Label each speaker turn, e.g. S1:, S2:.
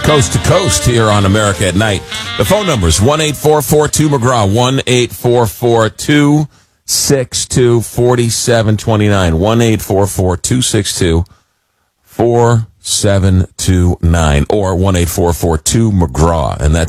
S1: Coast to Coast here on America at Night. The phone number is 1-844-2-McGraw, 1-844-262-4729, 1-844-262-4729, or 1-844-2-McGraw, and that's